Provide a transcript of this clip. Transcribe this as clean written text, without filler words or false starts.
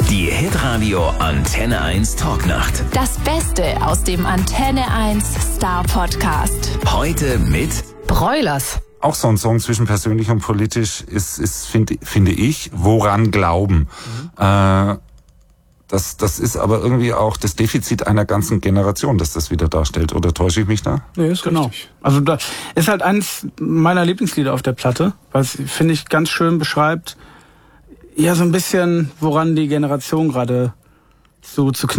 Die Hitradio Antenne 1 Talknacht. Das Beste aus dem Antenne 1 Star Podcast. Heute mit Broilers. Auch so ein Song zwischen persönlich und politisch ist finde ich, woran glauben. Das ist aber irgendwie auch das Defizit einer ganzen Generation, dass das wieder darstellt. Oder täusche ich mich da? Nee, ist genau. Richtig. Also da ist halt eins meiner Lieblingslieder auf der Platte, weil es, finde ich, ganz schön beschreibt, ja, so ein bisschen, woran die Generation gerade so zu